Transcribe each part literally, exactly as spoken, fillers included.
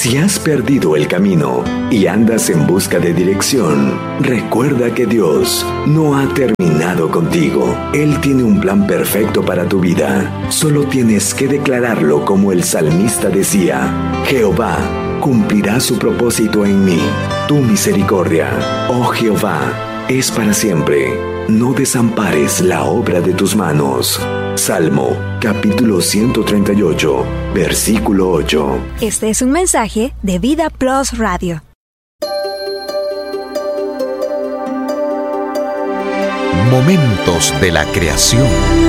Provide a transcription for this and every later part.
Si has perdido el camino y andas en busca de dirección, recuerda que Dios no ha terminado contigo. Él tiene un plan perfecto para tu vida. Solo tienes que declararlo como el salmista decía: Jehová cumplirá su propósito en mí. Tu misericordia, oh Jehová, es para siempre. No desampares la obra de tus manos. Salmo, capítulo ciento treinta y ocho, versículo ocho. Este es un mensaje de Vida Plus Radio. Momentos de la creación.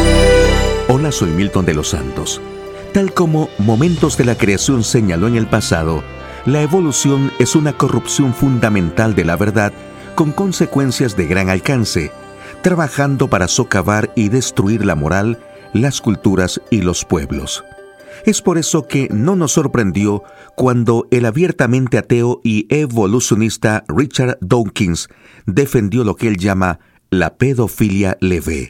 Hola, soy Milton de los Santos. Tal como Momentos de la Creación señaló en el pasado, la evolución es una corrupción fundamental de la verdad con consecuencias de gran alcance, trabajando para socavar y destruir la moral, las culturas y los pueblos. Es por eso que no nos sorprendió cuando el abiertamente ateo y evolucionista Richard Dawkins defendió lo que él llama la pedofilia leve.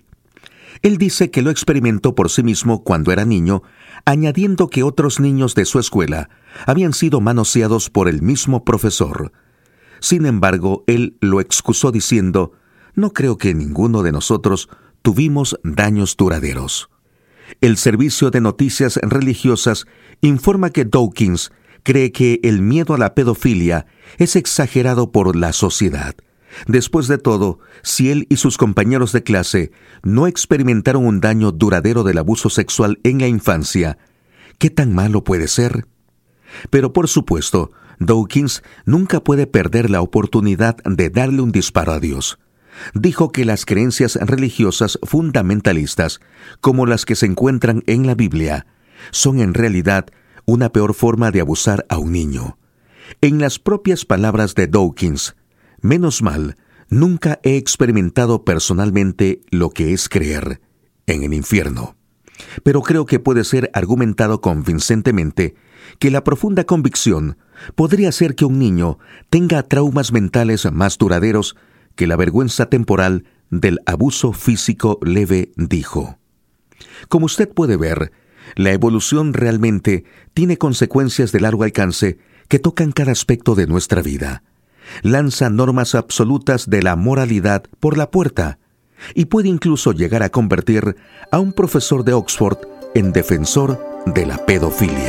Él dice que lo experimentó por sí mismo cuando era niño, añadiendo que otros niños de su escuela habían sido manoseados por el mismo profesor. Sin embargo, él lo excusó diciendo: no creo que ninguno de nosotros tuvimos daños duraderos. El Servicio de Noticias Religiosas informa que Dawkins cree que el miedo a la pedofilia es exagerado por la sociedad. Después de todo, si él y sus compañeros de clase no experimentaron un daño duradero del abuso sexual en la infancia, ¿qué tan malo puede ser? Pero por supuesto, Dawkins nunca puede perder la oportunidad de darle un disparo a Dios. Dijo que las creencias religiosas fundamentalistas, como las que se encuentran en la Biblia, son en realidad una peor forma de abusar a un niño. En las propias palabras de Dawkins: menos mal, nunca he experimentado personalmente lo que es creer en el infierno. Pero creo que puede ser argumentado convincentemente que la profunda convicción podría hacer que un niño tenga traumas mentales más duraderos que la vergüenza temporal del abuso físico leve, dijo. Como usted puede ver, la evolución realmente tiene consecuencias de largo alcance que tocan cada aspecto de nuestra vida. Lanza normas absolutas de la moralidad por la puerta y puede incluso llegar a convertir a un profesor de Oxford en defensor de la pedofilia.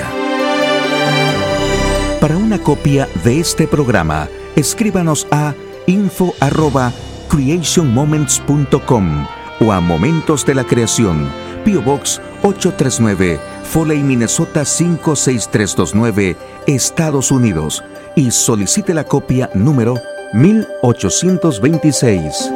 Para una copia de este programa, escríbanos a info arroba creation moments punto com o a Momentos de la Creación, P O Box ocho tres nueve, Foley, Minnesota cinco seis tres dos nueve, Estados Unidos, y solicite la copia número mil ochocientos veintiséis.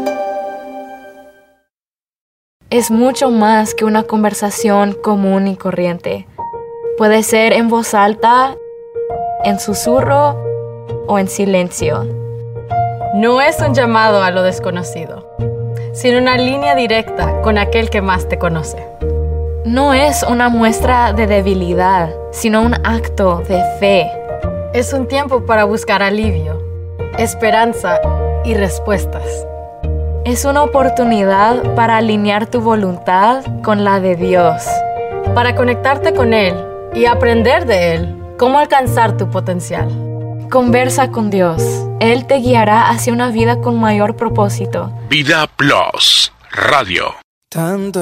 Es mucho más que una conversación común y corriente. Puede ser en voz alta, en susurro o en silencio. No es un llamado a lo desconocido, sino una línea directa con aquel que más te conoce. No es una muestra de debilidad, sino un acto de fe. Es un tiempo para buscar alivio, esperanza y respuestas. Es una oportunidad para alinear tu voluntad con la de Dios. Para conectarte con Él y aprender de Él cómo alcanzar tu potencial. Conversa con Dios. Él te guiará hacia una vida con mayor propósito. Vida Plus Radio. Tanto